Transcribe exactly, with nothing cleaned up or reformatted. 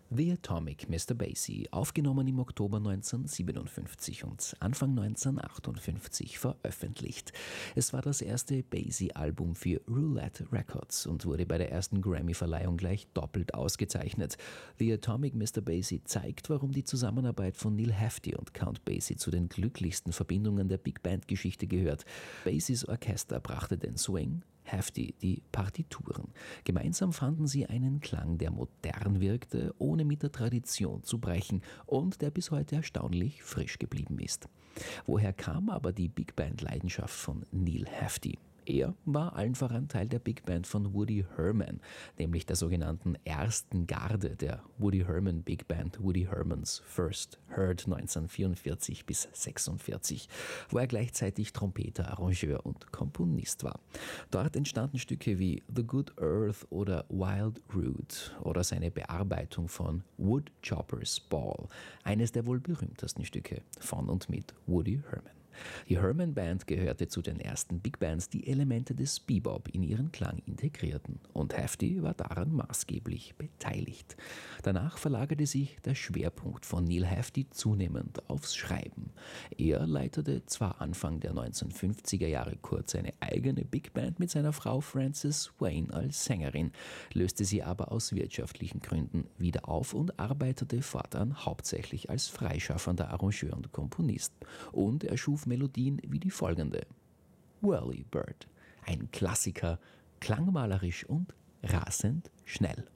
The Atomic Mister Basie, aufgenommen im Oktober neunzehnhundertsiebenundfünfzig und Anfang neunzehnhundertachtundfünfzig veröffentlicht. Es war das erste Basie-Album für Roulette Records und wurde bei der ersten Grammy-Verleihung gleich doppelt ausgezeichnet. The Atomic Mister Basie zeigt, warum die Zusammenarbeit von Neal Hefti und Count Basie zu den glücklichsten Verbindungen der Big-Band-Geschichte gehört. Basies Orchester brachte den Swing, Hefti die Partituren. Gemeinsam fanden sie einen Klang, der modern wirkte, ohne mit der Tradition zu brechen und der bis heute erstaunlich frisch geblieben ist. Woher kam aber die Big-Band-Leidenschaft von Neal Hefti? Er war allen voran Teil der Big Band von Woody Herman, nämlich der sogenannten ersten Garde der Woody Herman Big Band, Woody Herman's First Heard neunzehnhundertvierundvierzig bis sechsundvierzig, wo er gleichzeitig Trompeter, Arrangeur und Komponist war. Dort entstanden Stücke wie The Good Earth oder Wild Root oder seine Bearbeitung von Woodchopper's Ball, eines der wohl berühmtesten Stücke von und mit Woody Herman. Die Herman Band gehörte zu den ersten Big Bands, die Elemente des Bebop in ihren Klang integrierten, und Hefti war daran maßgeblich beteiligt. Danach verlagerte sich der Schwerpunkt von Neal Hefti zunehmend aufs Schreiben. Er leitete zwar Anfang der neunzehnhundertfünfziger Jahre kurz eine eigene Big Band mit seiner Frau Frances Wayne als Sängerin, löste sie aber aus wirtschaftlichen Gründen wieder auf und arbeitete fortan hauptsächlich als freischaffender Arrangeur und Komponist. Und er schuf Melodien wie die folgende: Whirly Bird, ein Klassiker, klangmalerisch und rasend schnell.